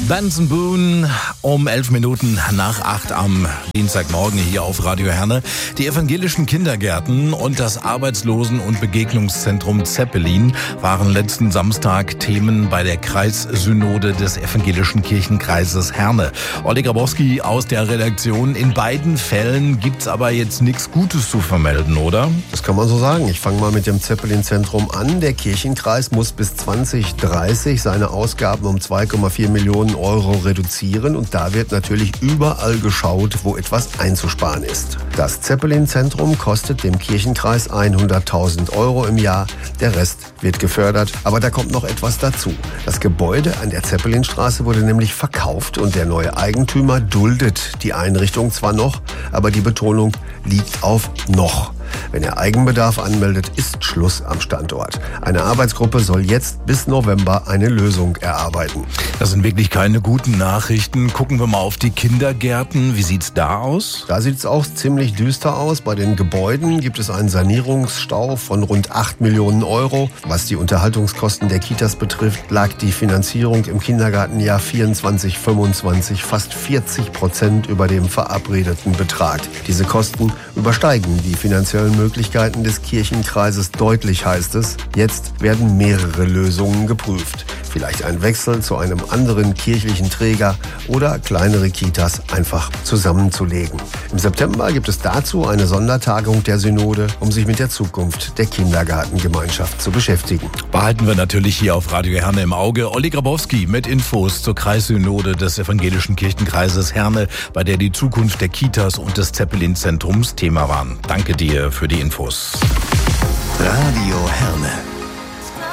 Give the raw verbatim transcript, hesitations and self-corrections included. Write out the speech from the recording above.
Benson Boone um elf Minuten nach acht am Dienstagmorgen hier auf Radio Herne. Die evangelischen Kindergärten und das Arbeitslosen- und Begegnungszentrum Zeppelin waren letzten Samstag Themen bei der Kreissynode des evangelischen Kirchenkreises Herne. Olli Grabowski aus der Redaktion. In beiden Fällen gibt's aber jetzt nichts Gutes zu vermelden, oder? Das kann man so sagen. Ich fange mal mit dem Zeppelin-Zentrum an. Der Kirchenkreis muss bis zwanzig dreißig seine Ausgaben um zwei Komma vier Millionen Euro reduzieren und da wird natürlich überall geschaut, wo etwas einzusparen ist. Das Zeppelin-Zentrum kostet dem Kirchenkreis hunderttausend Euro im Jahr, der Rest wird gefördert, aber da kommt noch etwas dazu. Das Gebäude an der Zeppelinstraße wurde nämlich verkauft und der neue Eigentümer duldet die Einrichtung zwar noch, aber die Betonung liegt auf noch. Wenn er Eigenbedarf anmeldet, ist Schluss am Standort. Eine Arbeitsgruppe soll jetzt bis November eine Lösung erarbeiten. Das sind wirklich keine guten Nachrichten. Gucken wir mal auf die Kindergärten. Wie sieht's da aus? Da sieht's auch ziemlich düster aus. Bei den Gebäuden gibt es einen Sanierungsstau von rund acht Millionen Euro. Was die Unterhaltungskosten der Kitas betrifft, lag die Finanzierung im Kindergartenjahr vierundzwanzig fünfundzwanzig fast vierzig Prozent über dem verabredeten Betrag. Diese Kosten übersteigen die finanziellen Möglichkeiten des Kirchenkreises deutlich, heißt es. Jetzt werden mehrere Lösungen geprüft. Vielleicht ein Wechsel zu einem anderen kirchlichen Träger oder kleinere Kitas einfach zusammenzulegen. Im September gibt es dazu eine Sondertagung der Synode, um sich mit der Zukunft der Kindergartengemeinschaft zu beschäftigen. Behalten wir natürlich hier auf Radio Herne im Auge. Olli Grabowski mit Infos zur Kreissynode des evangelischen Kirchenkreises Herne, bei der die Zukunft der Kitas und des Zeppelin-Zentrums Thema waren. Danke dir für die Infos. Radio Herne.